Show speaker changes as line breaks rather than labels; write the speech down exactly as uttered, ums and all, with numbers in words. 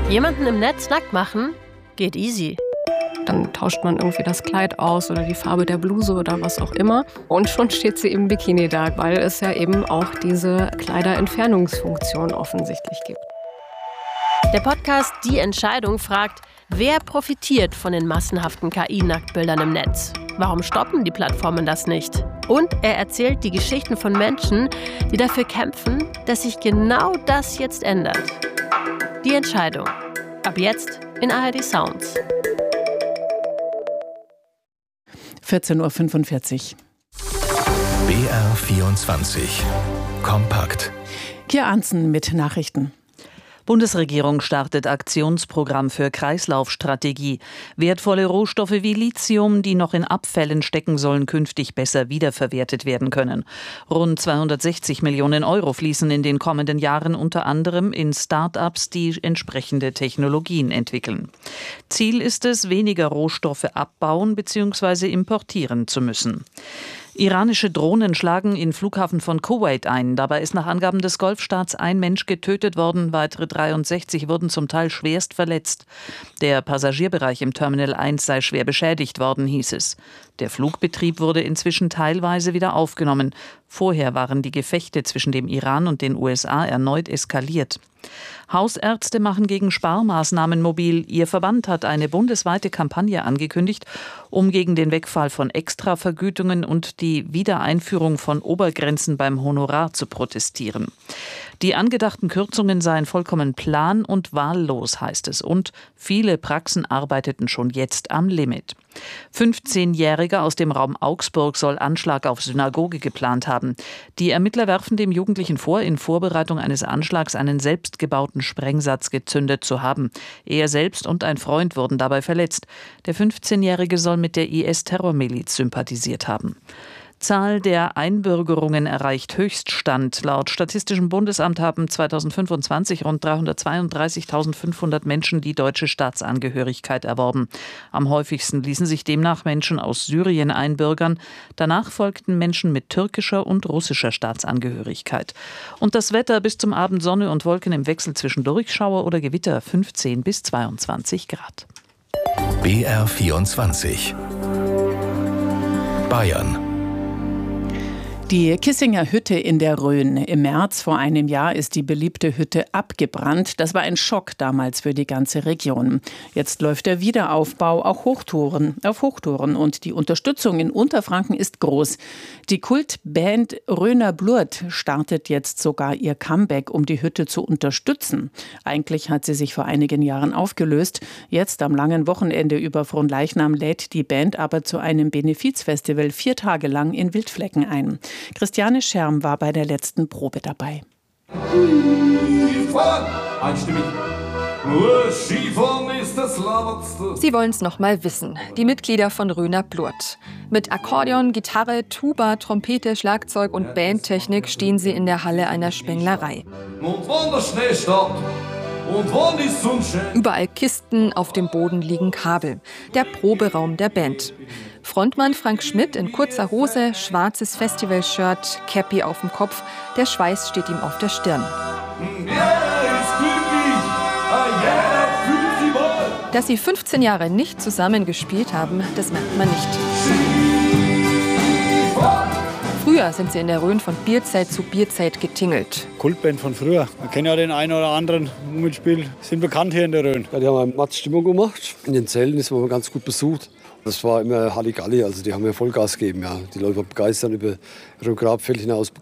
Jemanden im Netz nackt machen? Geht easy.
Dann tauscht man irgendwie das Kleid aus oder die Farbe der Bluse oder was auch immer. Und schon steht sie im Bikini da, weil es ja eben auch diese Kleiderentfernungsfunktion offensichtlich gibt.
Der Podcast Die Entscheidung fragt, wer profitiert von den massenhaften K I-Nacktbildern im Netz? Warum stoppen die Plattformen das nicht? Und er erzählt die Geschichten von Menschen, die dafür kämpfen, dass sich genau das jetzt ändert. Die Entscheidung. Ab jetzt in A R D Sounds.
vierzehn Uhr fünfundvierzig.
B R vierundzwanzig. Kompakt.
Kia Arntzen mit Nachrichten.
Bundesregierung startet Aktionsprogramm für Kreislaufstrategie. Wertvolle Rohstoffe wie Lithium, die noch in Abfällen stecken, sollen künftig besser wiederverwertet werden können. Rund zweihundertsechzig Millionen Euro fließen in den kommenden Jahren unter anderem in Start-ups, die entsprechende Technologien entwickeln. Ziel ist es, weniger Rohstoffe abbauen bzw. importieren zu müssen. Iranische Drohnen schlagen in Flughafen von Kuwait ein. Dabei ist nach Angaben des Golfstaats ein Mensch getötet worden, weitere dreiundsechzig wurden zum Teil schwerst verletzt. Der Passagierbereich im Terminal eins sei schwer beschädigt worden, hieß es. Der Flugbetrieb wurde inzwischen teilweise wieder aufgenommen. Vorher waren die Gefechte zwischen dem Iran und den U S A erneut eskaliert. Hausärzte machen gegen Sparmaßnahmen mobil. Ihr Verband hat eine bundesweite Kampagne angekündigt, um gegen den Wegfall von Extravergütungen und die Wiedereinführung von Obergrenzen beim Honorar zu protestieren. Die angedachten Kürzungen seien vollkommen plan- und wahllos, heißt es. Und viele Praxen arbeiteten schon jetzt am Limit. fünfzehnjähriger aus dem Raum Augsburg soll Anschlag auf Synagoge geplant haben. Die Ermittler werfen dem Jugendlichen vor, in Vorbereitung eines Anschlags einen selbstgebauten Sprengsatz gezündet zu haben. Er selbst und ein Freund wurden dabei verletzt. Der fünfzehnjährige soll mit der I S-Terrormiliz sympathisiert haben. Zahl der Einbürgerungen erreicht Höchststand. Laut Statistischem Bundesamt haben zweitausendfünfundzwanzig rund dreihundertzweiunddreißigtausendfünfhundert Menschen die deutsche Staatsangehörigkeit erworben. Am häufigsten ließen sich demnach Menschen aus Syrien einbürgern. Danach folgten Menschen mit türkischer und russischer Staatsangehörigkeit. Und das Wetter: bis zum Abend Sonne und Wolken im Wechsel zwischendurch Schauer oder Gewitter, fünfzehn bis zweiundzwanzig Grad.
B R vierundzwanzig. Bayern.
Die Kissinger Hütte in der Rhön. Im März vor einem Jahr ist die beliebte Hütte abgebrannt. Das war ein Schock damals für die ganze Region. Jetzt läuft der Wiederaufbau auch Hochtouren, auf Hochtouren und die Unterstützung in Unterfranken ist groß. Die Kultband Rhöner Blurt startet jetzt sogar ihr Comeback, um die Hütte zu unterstützen. Eigentlich hat sie sich vor einigen Jahren aufgelöst. Jetzt am langen Wochenende über Fronleichnam lädt die Band aber zu einem Benefizfestival vier Tage lang in Wildflecken ein. Christiane Scherm war bei der letzten Probe dabei.
Einstimmig.
Sie wollen es noch mal wissen. Die Mitglieder von Rhöner Blurt. Mit Akkordeon, Gitarre, Tuba, Trompete, Schlagzeug und Bandtechnik stehen sie in der Halle einer Spenglerei. Überall Kisten, auf dem Boden liegen Kabel. Der Proberaum der Band. Frontmann Frank Schmidt in kurzer Hose, schwarzes Festivalshirt, Cappy auf dem Kopf. Der Schweiß steht ihm auf der Stirn. Dass sie fünfzehn Jahre nicht zusammen gespielt haben, das merkt man nicht. Früher sind sie in der Rhön von Bierzeit zu Bierzeit getingelt.
Kultband von früher. Man kennt ja den einen oder anderen mitspielen. Sind bekannt hier in der Rhön.
Ja, die haben eine Matz-Stimmung gemacht. In den Zellen ist man ganz gut besucht. Das war immer Halligalli, also die haben ja Vollgas gegeben. Ja. Die Leute waren begeistert, über Grabfeld hinaus